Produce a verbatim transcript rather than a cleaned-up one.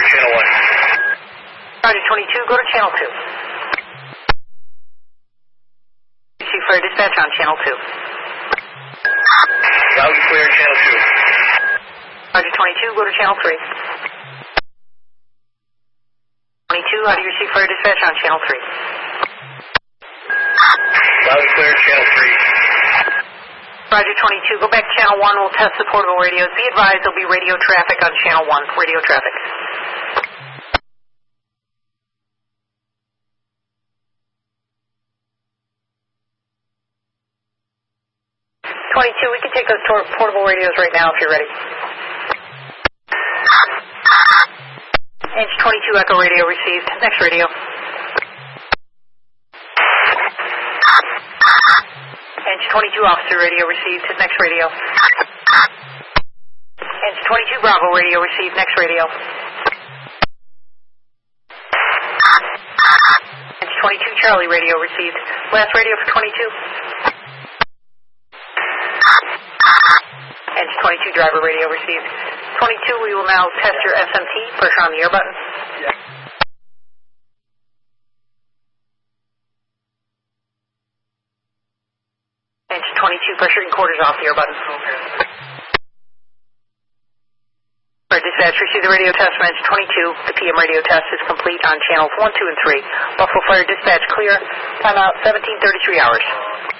channel one. Roger, twenty-two, go to channel two. Chief Fire Dispatch on channel two. Loud and clear, channel two. Roger, twenty-two, go to channel three. twenty-two, how do you receive Fire Dispatch on channel three? Loud and clear, channel three. Roger, twenty-two, go back to channel one, we'll test the portable radios. Be advised there'll be radio traffic on channel one, radio traffic. twenty-two, we can take those portable radios right now if you're ready. Inch twenty-two, Echo radio received. Next radio. Inch twenty-two, Officer radio received. Next radio. Inch twenty-two, Bravo radio received. Next radio. Inch twenty-two, Charlie radio received. Last radio for twenty-two. Inch twenty-two, driver radio received. twenty-two, we will now test your S M T, pressure on the air button. Yeah. Inch twenty-two, pressure and quarters off the air button. Okay. Fire Dispatch, receive the radio test from Inch twenty-two. The P M radio test is complete on channels one, two, and three. Buffalo Fire Dispatch clear. Timeout seventeen thirty-three hours.